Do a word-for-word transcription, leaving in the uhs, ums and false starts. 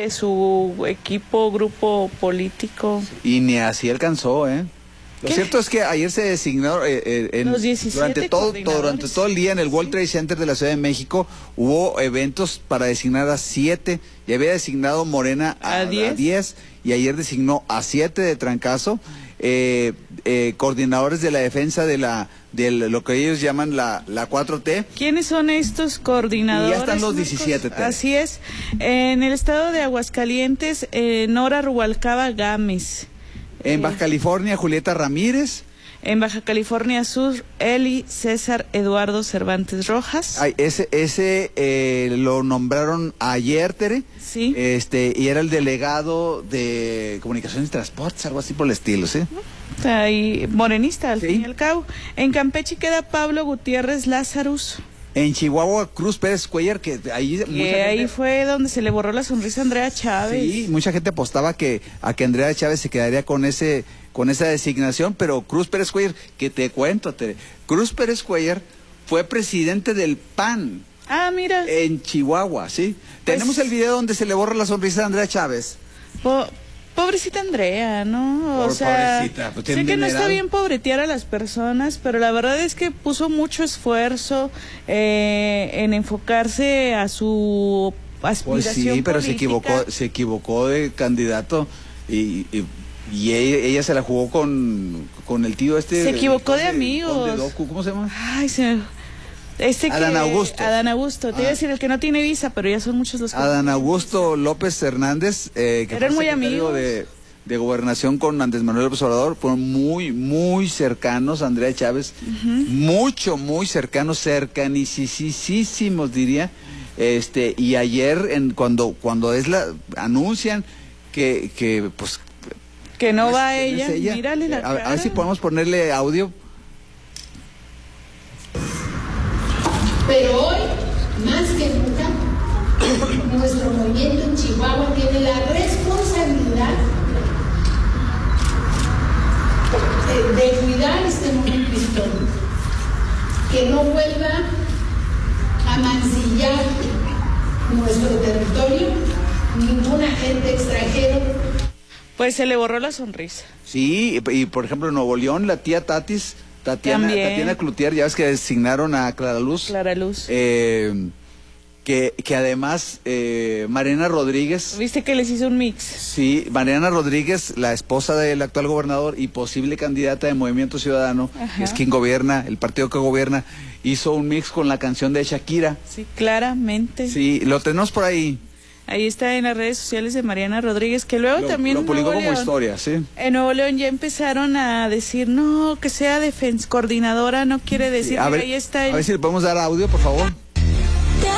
de su equipo, grupo político. Y ni así alcanzó, ¿eh? Lo ¿Qué? cierto es que ayer se designó eh, eh, en, Los diecisiete durante todo, todo durante todo el día en el World Trade Center de la Ciudad de México hubo eventos para designar a siete, y había designado Morena a, ¿A diez? a diez, y ayer designó a siete de trancazo, eh, eh, coordinadores de la defensa de la de lo que ellos llaman la, la cuatro T. ¿Quiénes son estos coordinadores? Y ya están los Marcos? diecisiete. Tere. Así es. En el estado de Aguascalientes, eh, Nora Rubalcaba Gámez. En Eh, Baja California, Julieta Ramírez. En Baja California Sur, Eli César Eduardo Cervantes Rojas. Ay, ese ese eh, lo nombraron ayer, Tere. Sí. Este, y era el delegado de Comunicaciones y Transportes, algo así por el estilo, ¿sí? Ahí, morenista, al Sí. fin y al cabo. En Campeche queda Pablo Gutiérrez Lázarus. En Chihuahua, Cruz Pérez Cuellar, que ahí mucha Que ahí gente, fue donde se le borró la sonrisa a Andrea Chávez. sí, mucha gente apostaba que a que Andrea Chávez se quedaría con ese con esa designación, pero Cruz Pérez Cuellar, que te cuento, Tere, Cruz Pérez Cuellar fue presidente del P A N Ah, mira. en Chihuahua, ¿sí? Pues, Tenemos el video donde se le borra la sonrisa a Andrea Chávez. Po- pobrecita Andrea, ¿no? Por o sea, pobrecita, pues, sé tiene que no está dineral. bien pobretear a las personas, pero la verdad es que puso mucho esfuerzo eh, en enfocarse a su Pues aspiración sí, pero se política. equivocó, se equivocó de candidato y, y, y ella, ella se la jugó con, con el tío este. Se equivocó el de conde- amigos. conde Doku, ¿cómo se llama? Ay, se este que- Adán Augusto. Adán Augusto, te iba a Ah. decir el que no tiene visa, pero ya son muchos los que Adán Augusto López Hernández, eh, que Eran fue muy secretario amigos. de, de Gobernación con Andrés Manuel López Obrador, fueron muy, muy cercanos a Andrea Chávez, mucho, muy cercanos, cercanicísimos diría, este, y ayer en cuando, cuando es la, anuncian que, que pues que no es- va es ella, mírale la a, a cara. ver si podemos ponerle audio. Pero hoy, más que nunca, nuestro movimiento en Chihuahua tiene la responsabilidad de, de cuidar este momento histórico, que no vuelva a mancillar nuestro territorio ningún agente extranjero. Pues se le borró la sonrisa. Sí, y, y, por ejemplo en Nuevo León, la tía Tatis, Tatiana, También. Tatiana Cloutier, ya ves que designaron a Clara Luz. Clara Luz. Eh, que, que además eh, Mariana Rodríguez, ¿Viste que les hizo un mix? sí, Mariana Rodríguez, la esposa del actual gobernador y posible candidata de Movimiento Ciudadano, Ajá. que es quien gobierna, el partido que gobierna, hizo un mix con la canción de Shakira. Sí, claramente. Sí, lo tenemos por ahí. Ahí está en las redes sociales de Mariana Rodríguez, que luego Lo, también lo en publicó Nuevo como León, historia, sí. en Nuevo León ya empezaron a decir, no, que sea defensa coordinadora, no quiere decir, a, que ver, ahí está a el... ver si le podemos dar audio, por favor.